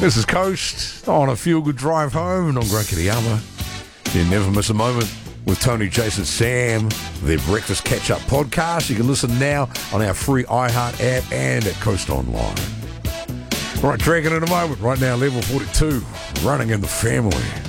This is Coast on a feel-good drive home on Great Kittyama. You never miss a moment with Tony, Jason, Sam, their Breakfast Catch-Up podcast. You can listen now on our free iHeart app and at Coast Online. Right, Dragon in a moment. Right now, level 42, running in the family.